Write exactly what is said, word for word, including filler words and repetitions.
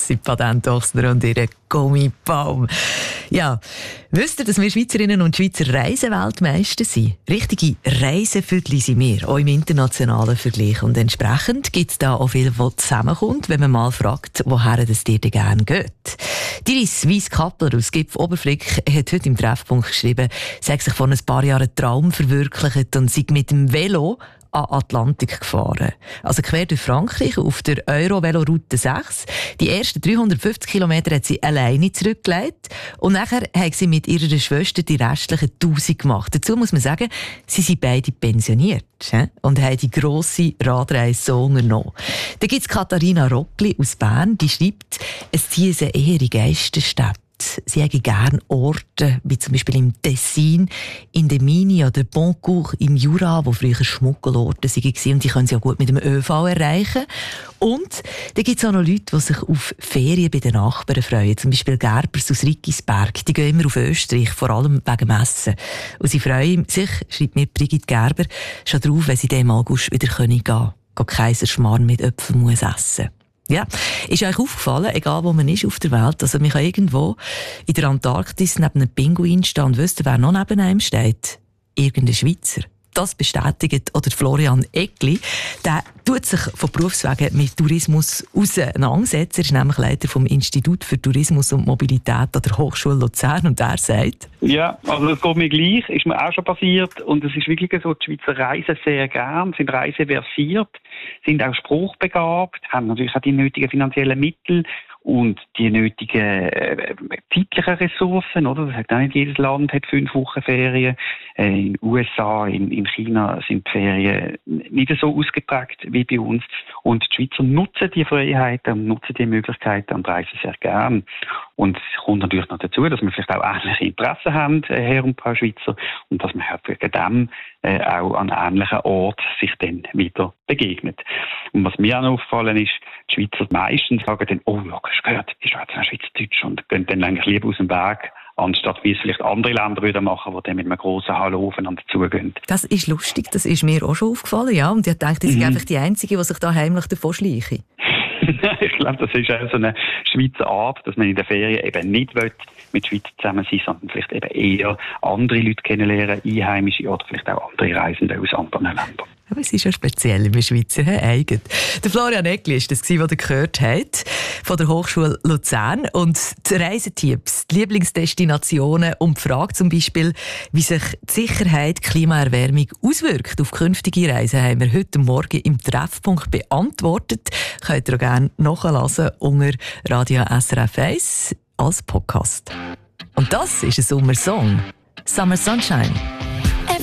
sind Patentochsner und ihre Gummibaum. Ja, wisst ihr, dass wir Schweizerinnen und Schweizer Reiseweltmeister sind? Richtige Reisevögel sind wir, auch im internationalen Vergleich. Und entsprechend gibt es da auch viel, was zusammenkommt, wenn man mal fragt, woher das dir denn gerne geht. Die Weiss Kappler aus Gipf Oberfrick hat heute im Treffpunkt geschrieben, sie hat sich vor ein paar Jahren einen Traum verwirklicht und sei mit dem Velo an Atlantik gefahren. Also quer durch Frankreich auf der Euro-Velo-Route sechs. Die ersten dreihundertfünfzig Kilometer hat sie alleine zurückgelegt und nachher hat sie mit ihrer Schwester die restlichen tausend gemacht. Dazu muss man sagen, sie sind beide pensioniert und haben die grosse Radreise so unternommen. Da gibt es Katharina Rockli aus Bern, die schreibt, es ziehen sie eher in Geisterstädte. Sie hätten gerne Orte, wie zum Beispiel im Tessin, in der Mini oder Boncourt im Jura, wo früher Schmuggelorte waren, und die können sie auch gut mit dem ÖV erreichen. Und da gibt es auch noch Leute, die sich auf Ferien bei den Nachbarn freuen. Zum Beispiel Gerbers aus Rickisberg. Die gehen immer auf Österreich, vor allem wegen dem Essen. Und sie freuen sich, schreibt mir Brigitte Gerber, schon drauf, wenn sie dann im August wieder gehen können. Gehen Kaiserschmarrn mit Äpfelmus essen. Ja, ist euch aufgefallen, egal wo man ist auf der Welt, also man kann irgendwo in der Antarktis neben einem Pinguin stehen und wisst ihr, wer noch neben einem steht? Irgendein Schweizer. Das bestätigt oder Florian Eckli. Der tut sich von Berufswegen mit Tourismus auseinandersetzen. Er ist nämlich Leiter vom Institut für Tourismus und Mobilität an der Hochschule Luzern und er sagt: Ja, also das geht mir gleich, ist mir auch schon passiert und es ist wirklich so, die Schweizer reisen sehr gern, sind reiseversiert, sind auch spruchbegabt, haben natürlich auch die nötigen finanziellen Mittel und die nötigen äh, zeitlichen Ressourcen, oder? Das hat auch nicht jedes Land hat fünf Wochen Ferien. Äh, in den U S A, in, in China sind die Ferien nicht so ausgeprägt wie bei uns. Und die Schweizer nutzen die Freiheiten und nutzen die Möglichkeiten und reisen sehr gern. Und es kommt natürlich noch dazu, dass wir vielleicht auch ähnliche Interessen haben, äh, Herr und Frau Schweizer, und dass man halt wegen dem äh, auch an ähnlichen Orten sich dann wieder begegnet. Und was mir auch noch aufgefallen ist, die Schweizer meistens sagen dann, oh ja, hast du gehört, die Schweizer sind Schweizerdeutsch, und gehen dann eigentlich lieber aus dem Weg, anstatt wie es vielleicht andere Länder würden machen, die dann mit einem grossen Hallo aufeinander zugehen. Das ist lustig, das ist mir auch schon aufgefallen, ja. Und ich dachte, das sind mhm. einfach die Einzigen, die sich da heimlich davon schleichen. Ich glaube, das ist auch so eine Schweizer Art, dass man in der Ferien eben nicht mit Schweizer zusammen sein, sondern vielleicht eben eher andere Leute kennenlernen, Einheimische oder vielleicht auch andere Reisende aus anderen Ländern. Aber es ist ja speziell, wir Schweizer haben eigen. Der Florian Eckli war das, was ihr gehört habt, von der Hochschule Luzern. Und die Reisetipps, die Lieblingsdestinationen und die Frage zum Beispiel, wie sich die Sicherheit, Klimaerwärmung auswirkt auf künftige Reisen, haben wir heute Morgen im Treffpunkt beantwortet. Könnt ihr auch gerne nachhören unter Radio S R F eins als Podcast. Und das ist ein Sommersong. Summer Sunshine.